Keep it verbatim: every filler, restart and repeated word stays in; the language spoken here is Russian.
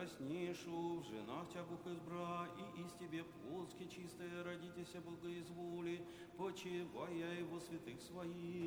прекраснейшу, в женах тебя Бог избра, и из тебе плотски чистые родитеся благоизволи, почивая его святых своих.